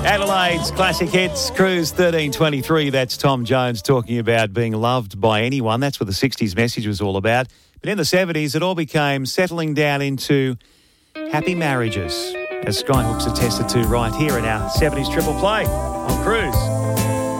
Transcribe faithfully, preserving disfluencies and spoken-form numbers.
Adelaide's classic hits, Cruise thirteen twenty-three. That's Tom Jones talking about being loved by anyone. That's what the sixties message was all about. But in the seventies, it all became settling down into happy marriages, as Skyhook's attested to right here in our seventies Triple Play on Cruise.